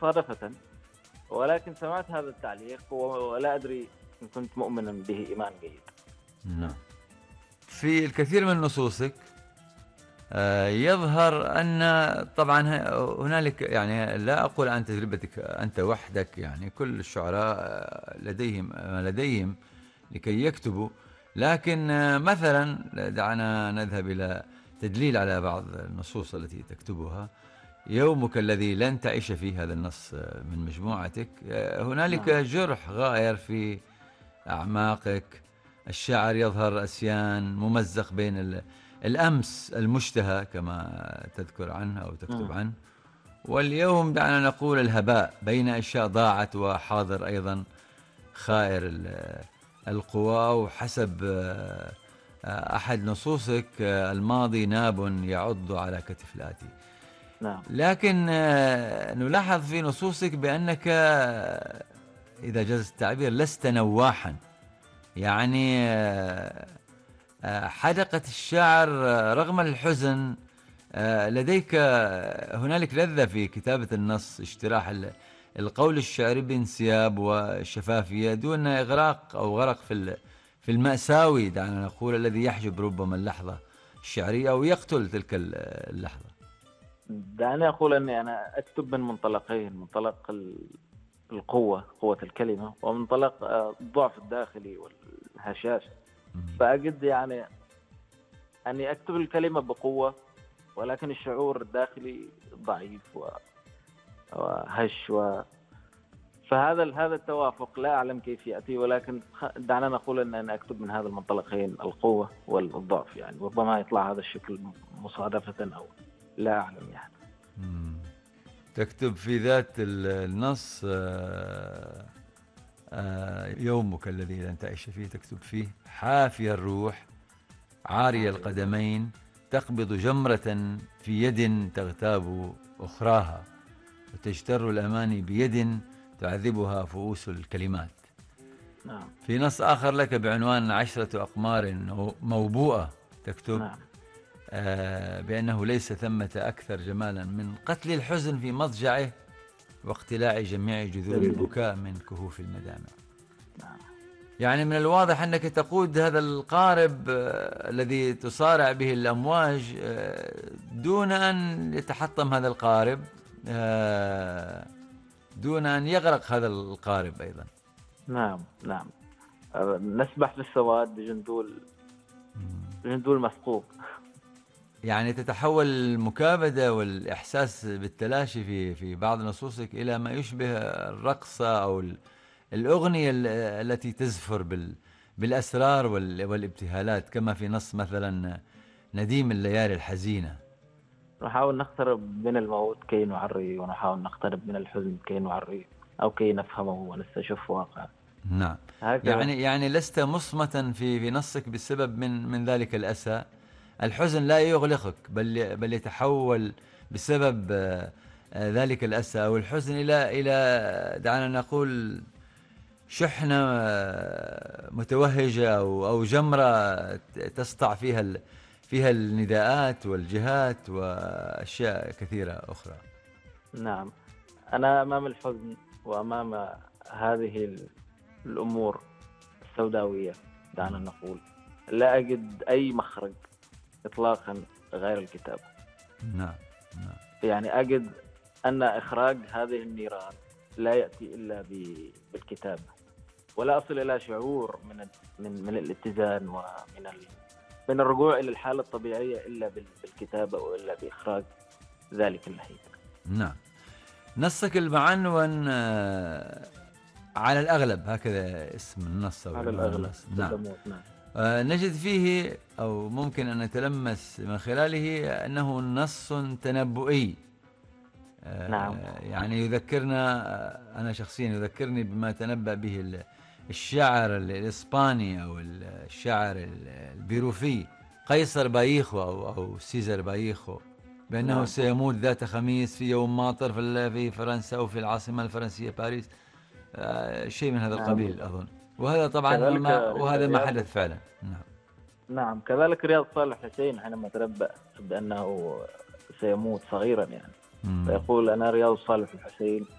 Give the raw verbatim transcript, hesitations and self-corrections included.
مصادفة، ولكن سمعت هذا التعليق ولا أدري إن كنت مؤمنا به إيمان جيد. نعم. في الكثير من نصوصك آه، يظهر أن طبعا هنالك، يعني لا أقول عن تجربتك أنت وحدك، يعني كل الشعراء آه، لديهم ما لديهم لكي يكتبوا، لكن آه، مثلا دعنا نذهب إلى تدليل على بعض النصوص التي تكتبها. يومك الذي لن تعيش فيه، هذا النص آه، من مجموعتك. آه، هنالك نعم. جرح غائر في أعماقك. الشعر يظهر أسيان ممزق بين ال- الأمس المشتهى كما تذكر عنه أو تكتب مم. عنه، واليوم دعنا نقول الهباء، بين أشياء ضاعت وحاضر أيضا خائر ال- القوى. وحسب آه، آه، أحد نصوصك آه، الماضي ناب يعض على كتف الآتي. نعم. لكن آه، نلاحظ في نصوصك بأنك آه، إذا جاز التعبير لست نواحا، يعني آه، آه، حدقة الشعر آه، رغم الحزن آه، لديك آه، هنالك لذة في كتابة النص، اشتراح ال- القول الشعري بانسياب وشفافية دون إغراق أو غرق في ال- في المأساوي، دعنا نقول، الذي يحجب ربما اللحظة الشعرية أو يقتل تلك ال- اللحظة. دعني أقول أني أنا أكتب من منطلقين: منطلق ال- القوة، قوة الكلمة، ومنطلق آه، الضعف الداخلي والهشاشة. فأجد يعني أني أكتب الكلمة بقوة، ولكن الشعور الداخلي ضعيف و- وهش و... فهذا ال- هذا التوافق لا أعلم كيف يأتي، ولكن خ- دعنا نقول أن أنا أكتب من هذا المنطلقين، القوة والضعف. يعني ربما يطلع هذا الشكل مصادفة أو لا أعلم يعني. مم. تكتب في ذات ال- النص آه، آه، يومك الذي لن تعيش فيه، تكتب فيه: حافي الروح عاري القدمين تقبض جمرة في يد تغتاب أخراها، وتجتر الأماني بيد تعذبها فؤوس الكلمات. نعم. في نص آخر لك بعنوان عشرة أقمار موبوءة تكتب نعم. آه بأنه ليس ثمة أكثر جمالا من قتل الحزن في مضجعه واقتلاع جميع جذور البكاء من كهوف المدامع. نعم. يعني من الواضح أنك تقود هذا القارب آه الذي تصارع به الأمواج آه دون أن يتحطم هذا القارب، آه دون أن يغرق هذا القارب أيضا. نعم. نعم. آه، نسبح في السواد بجندول بجندول مثقوب. يعني تتحول المكابدة والإحساس بالتلاشي في في بعض نصوصك إلى ما يشبه الرقصة أو الأغنية التي تزفر بال بالأسرار والابتهالات، كما في نص مثلا نديم الليالي الحزينة. نحاول نقترب من الموت كي نعري، ونحاول نقترب من الحزن كي نعري، أو كي نفهمه ونستشف واقعه. نعم. هكذا. يعني يعني لست مصمتا في في نصك بسبب من من ذلك الأسى. الحزن لا يغلقك، بل بل يتحول بسبب آه، آه، ذلك الأسى أو الحزن إلى إلى دعنا نقول شحنة آه، متوهجة أو أو جمرة تسطع فيها ال- فيها النداءات والجهات وأشياء كثيرة أخرى. نعم. أنا أمام الحزن وأمام هذه ال- الأمور السوداوية، دعنا نقول، لا أجد أي مخرج إطلاقا غير الكتابة. نعم. نعم. يعني أجد أن إخراج هذه النيران لا يأتي إلا ب- بالكتابة، ولا أصل إلى شعور من من من الاتزان ومن ال من الرجوع إلى الحالة الطبيعية إلا بال- بالكتابة، وإلا بإخراج ذلك اللهيب. نعم. نصك المعنون آه، على الأغلب، هكذا اسم النص أو على عنوان الأغلب النص. نعم. تدموت. نعم. آه، نجد فيه أو ممكن أن نتلمس من خلاله أنه نص تنبؤي. نعم. آه، يعني يذكرنا، آه، أنا شخصيا يذكرني بما تنبأ به ال- الشاعر الإسباني أو الشاعر البيروفي قيصر بايخو أو أو سيزر بايخو، بأنه نعم. سيموت ذات خميس في يوم ماطر في في فرنسا أو في العاصمة الفرنسية باريس. آه، شيء من هذا نعم. القبيل أظن، وهذا طبعا كذلك ما وهذا ما رياض حدث فعلا. نعم. نعم. كذلك رياض صالح حسين حينما تنبأ بأنه سيموت صغيرا، يعني مم. فيقول: أنا رياض صالح الحسين